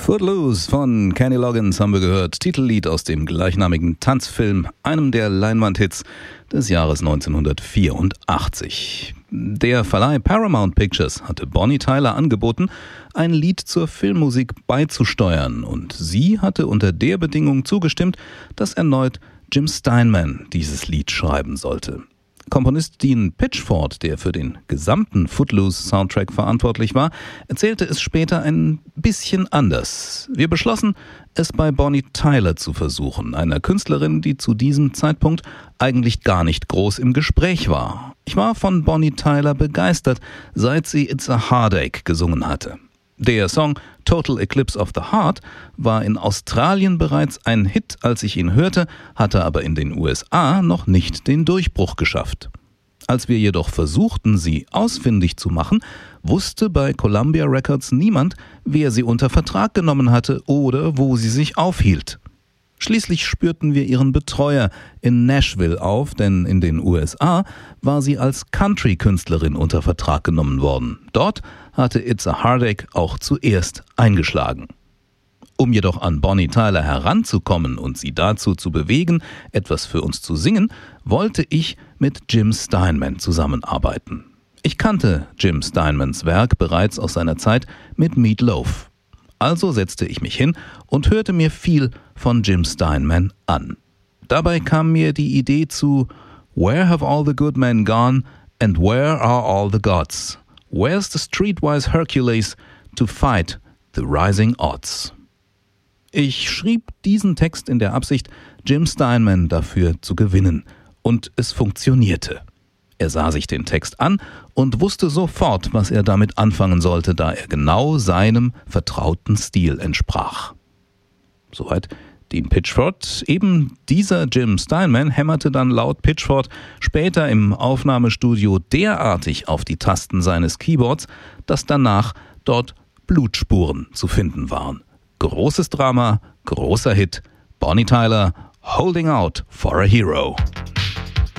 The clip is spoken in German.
Footloose von Kenny Loggins haben wir gehört, Titellied aus dem gleichnamigen Tanzfilm, einem der Leinwandhits des Jahres 1984. Der Verleih Paramount Pictures hatte Bonnie Tyler angeboten, ein Lied zur Filmmusik beizusteuern, und sie hatte unter der Bedingung zugestimmt, dass erneut Jim Steinman dieses Lied schreiben sollte. Komponist Dean Pitchford, der für den gesamten Footloose-Soundtrack verantwortlich war, erzählte es später ein bisschen anders. Wir beschlossen, es bei Bonnie Tyler zu versuchen, einer Künstlerin, die zu diesem Zeitpunkt eigentlich gar nicht groß im Gespräch war. Ich war von Bonnie Tyler begeistert, seit sie It's a Heartache gesungen hatte. Der Song Total Eclipse of the Heart war in Australien bereits ein Hit, als ich ihn hörte, hatte aber in den USA noch nicht den Durchbruch geschafft. Als wir jedoch versuchten, sie ausfindig zu machen, wusste bei Columbia Records niemand, wer sie unter Vertrag genommen hatte oder wo sie sich aufhielt. Schließlich spürten wir ihren Betreuer in Nashville auf, denn in den USA war sie als Country-Künstlerin unter Vertrag genommen worden. Dort hatte It's a Heartache auch zuerst eingeschlagen. Um jedoch an Bonnie Tyler heranzukommen und sie dazu zu bewegen, etwas für uns zu singen, wollte ich mit Jim Steinman zusammenarbeiten. Ich kannte Jim Steinmans Werk bereits aus seiner Zeit mit Meat Loaf. Also setzte ich mich hin und hörte mir viel von Jim Steinman an. Dabei kam mir die Idee zu Where have all the good men gone and where are all the gods? Where's the streetwise Hercules to fight the rising odds? Ich schrieb diesen Text in der Absicht, Jim Steinman dafür zu gewinnen, und es funktionierte. Er sah sich den Text an und wusste sofort, was er damit anfangen sollte, da er genau seinem vertrauten Stil entsprach. Soweit Dean Pitchford. Eben dieser Jim Steinman hämmerte dann laut Pitchford später im Aufnahmestudio derartig auf die Tasten seines Keyboards, dass danach dort Blutspuren zu finden waren. Großes Drama, großer Hit. Bonnie Tyler, Holding Out for a Hero.